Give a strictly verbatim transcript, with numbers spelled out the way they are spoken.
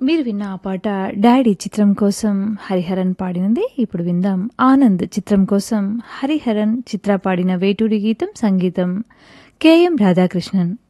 మీరు విన్న ఆ పాట 'డాడీ' చిత్రం కోసం హరిహరన్ పాడినది. ఇప్పుడు విందాం 'ఆనంద్' చిత్రం కోసం హరిహరన్, చిత్ర పాడిన వేటూరి గీతం, సంగీతం కెఎం రాధాకృష్ణన్.